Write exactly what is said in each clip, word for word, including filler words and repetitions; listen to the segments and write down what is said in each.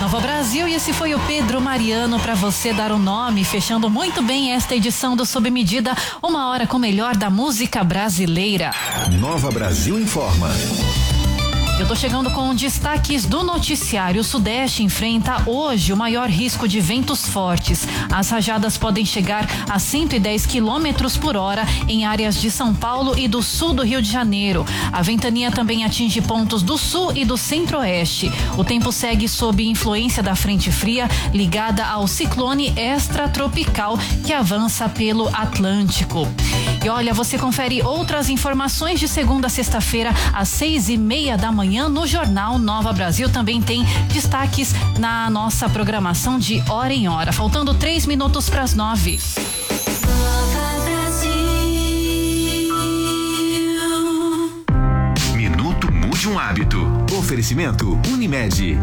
Nova Brasil, e esse foi o Pedro Mariano para você dar o nome, fechando muito bem esta edição do Sob Medida, uma hora com o melhor da música brasileira. Nova Brasil informa. Eu tô chegando com destaques do noticiário. O Sudeste enfrenta hoje o maior risco de ventos fortes. As rajadas podem chegar a cento e dez quilômetros por hora em áreas de São Paulo e do sul do Rio de Janeiro. A ventania também atinge pontos do sul e do centro-oeste. O tempo segue sob influência da frente fria ligada ao ciclone extratropical que avança pelo Atlântico. E olha, você confere outras informações de segunda a sexta-feira às seis e meia da manhã. Amanhã no Jornal Nova Brasil também tem destaques na nossa programação de hora em hora. Faltando três minutos para as nove. Nova Brasil. Minuto Mude um Hábito. Oferecimento Unimed.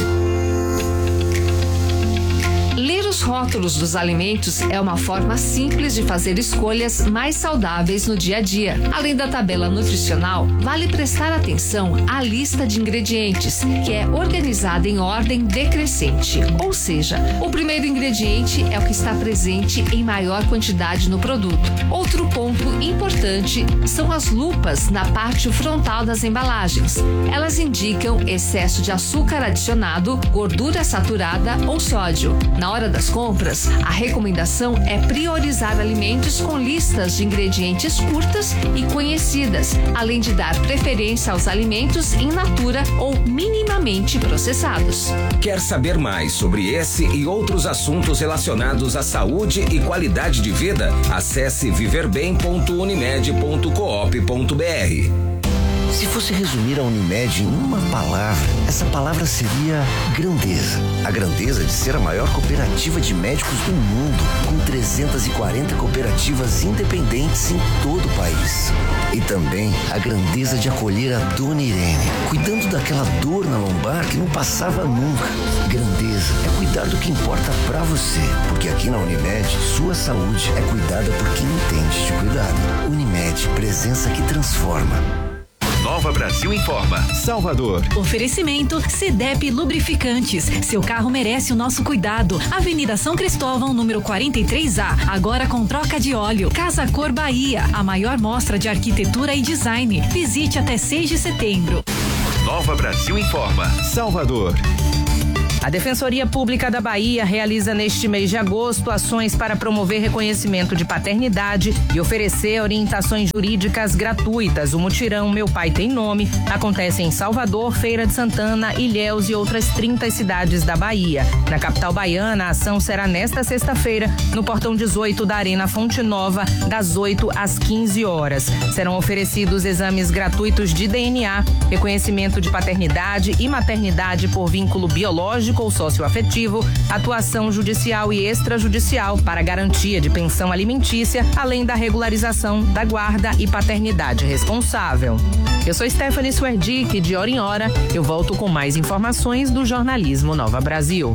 Ler os rótulos dos alimentos é uma forma simples de fazer escolhas mais saudáveis no dia a dia. Além da tabela nutricional, vale prestar atenção à lista de ingredientes, que é organizada em ordem decrescente. Ou seja, o primeiro ingrediente é o que está presente em maior quantidade no produto. Outro ponto importante são as lupas na parte frontal das embalagens. Elas indicam excesso de açúcar adicionado, gordura saturada ou sódio. Na hora das compras, a recomendação é priorizar alimentos com listas de ingredientes curtas e conhecidas, além de dar preferência aos alimentos in natura ou minimamente processados. Quer saber mais sobre esse e outros assuntos relacionados à saúde e qualidade de vida? Acesse viver bem ponto unimed ponto coop ponto br. Se fosse resumir a Unimed em uma palavra, essa palavra seria grandeza. A grandeza de ser a maior cooperativa de médicos do mundo, com trezentas e quarenta cooperativas independentes em todo o país. E também a grandeza de acolher a Dona Irene, cuidando daquela dor na lombar que não passava nunca. Grandeza é cuidar do que importa pra você, porque aqui na Unimed, sua saúde é cuidada por quem entende de cuidado. Unimed, presença que transforma. Nova Brasil informa. Salvador. Oferecimento Cedep Lubrificantes. Seu carro merece o nosso cuidado. Avenida São Cristóvão, número quarenta e três A. Agora com troca de óleo. Casa Cor Bahia. A maior mostra de arquitetura e design. Visite até seis de setembro. Nova Brasil informa. Salvador. A Defensoria Pública da Bahia realiza neste mês de agosto ações para promover reconhecimento de paternidade e oferecer orientações jurídicas gratuitas. O mutirão Meu Pai Tem Nome acontece em Salvador, Feira de Santana, Ilhéus e outras trinta cidades da Bahia. Na capital baiana, a ação será nesta sexta-feira, no portão dezoito da Arena Fonte Nova, das oito às quinze horas. Serão oferecidos exames gratuitos de D N A, reconhecimento de paternidade e maternidade por vínculo biológico ou socioafetivo, atuação judicial e extrajudicial para garantia de pensão alimentícia, além da regularização da guarda e paternidade responsável. Eu sou Stephanie Swerdick, de hora em hora eu volto com mais informações do jornalismo Nova Brasil.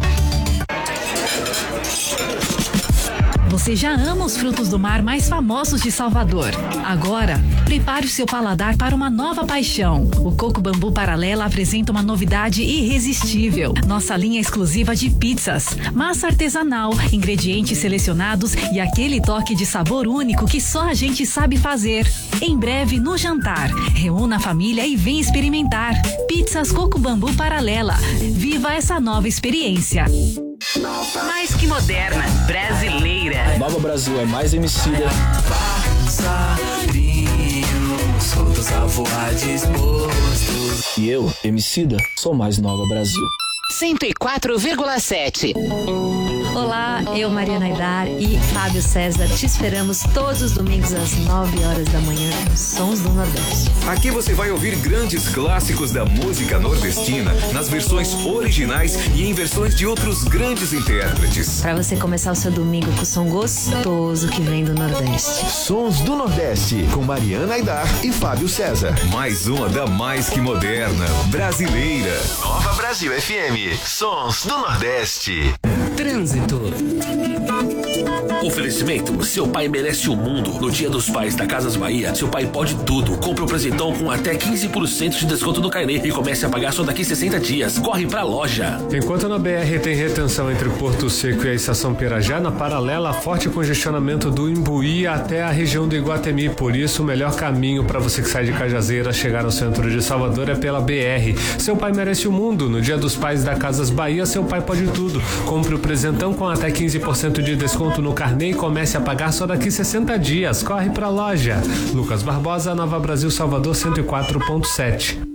Você já ama os frutos do mar mais famosos de Salvador. Agora, prepare o seu paladar para uma nova paixão. O Coco Bambu Paralela apresenta uma novidade irresistível. Nossa linha exclusiva de pizzas, massa artesanal, ingredientes selecionados e aquele toque de sabor único que só a gente sabe fazer. Em breve no jantar. Reúna a família e vem experimentar. Pizzas Coco Bambu Paralela. Viva essa nova experiência. Mais que moderna, brasileira. Nova Brasil é mais Emicida. Soltos a voar dispostos. E eu, Emicida, sou mais Nova Brasil. cento e quatro vírgula sete. Olá, eu, Mariana Aidar e Fábio César te esperamos todos os domingos às nove horas da manhã nos Sons do Nordeste. Aqui você vai ouvir grandes clássicos da música nordestina nas versões originais e em versões de outros grandes intérpretes. Para você começar o seu domingo com o som gostoso que vem do Nordeste. Sons do Nordeste com Mariana Aidar e Fábio César. Mais uma da mais que moderna, brasileira. Nova Brasil F M. Sons do Nordeste. Trânsito. Oferecimento: seu pai merece o mundo. No Dia dos Pais da Casas Bahia, seu pai pode tudo. Compre um presentão com até quinze por cento de desconto no carnê e comece a pagar só daqui sessenta dias. Corre pra loja. Enquanto na B R tem retenção entre Porto Seco e a Estação Pirajá, na paralela, forte congestionamento do Imbuí até a região do Iguatemi. Por isso, o melhor caminho para você que sai de Cajazeiras chegar ao centro de Salvador é pela B R. Seu pai merece o mundo. No Dia dos Pais da Casas Bahia, seu pai pode tudo. Compre o presentão com até quinze por cento de desconto no carnê e comece a pagar só daqui sessenta dias. Corre pra loja. Lucas Barbosa, Nova Brasil, Salvador cento e quatro ponto sete.